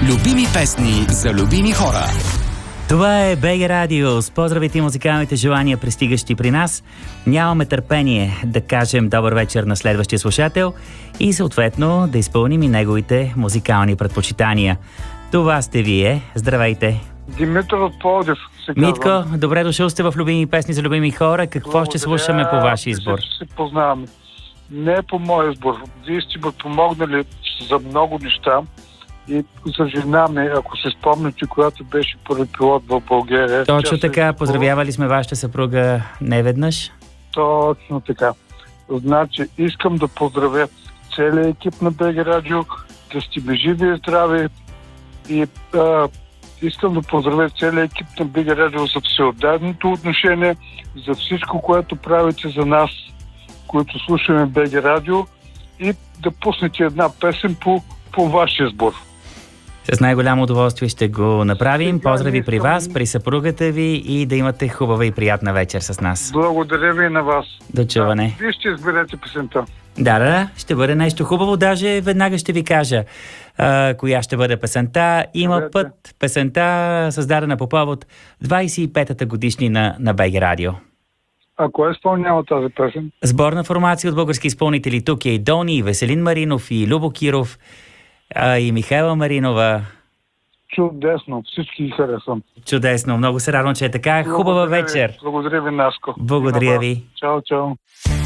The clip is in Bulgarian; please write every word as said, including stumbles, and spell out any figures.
Любими песни за любими хора. Това е БГ Радио с поздравите и музикалните желания, пристигащи при нас. Нямаме търпение да кажем добър вечер на следващия слушател и съответно да изпълним и неговите музикални предпочитания. Това сте вие. Здравейте! Димитър от Пловдив. Митко, добре дошъл сте в любими песни за любими хора. Какво Благодаря, ще слушаме по вашия избор? Ще се познаваме. Не е по мой избор. Вие сте ме помогнали за много неща. И за жена ми, ако се спомняте, която беше първи пилот в България. Точно така, е... поздравявали сме вашата съпруга неведнъж. Точно така. Значи, искам да поздравя целият екип на БГ Радио, да сте ми живи и здрави. И а, искам да поздравя целият екип на БГ Радио за всеотдайното отношение, за всичко, което правите за нас, които слушаме БГ Радио, и да пуснете една песен по, по вашия избор. С най-голямо удоволствие ще го направим. Поздрави при вас, при съпругата ви и да имате хубава и приятна вечер с нас. Благодаря ви и на вас. До чуване. Да, вие ще изберете песента. Да, да, да, ще бъде нещо хубаво. Даже веднага ще ви кажа а, коя ще бъде песента. Има Добре. път песента, създадена по повод двадесет и петата годишнина на БГ Радио. А кой изпълнява тази песен? Сборна формация от български изпълнители. Тук е и Дони, и Веселин Маринов, и Любо Киров, а, и Михайла Маринова. Чудесно, всички ги харесвам. Чудесно, много се радвам, че е така. Хубава Благодаря вечер. Ви. Благодаря ви, Наско. Благодаря ви. Чао, чао.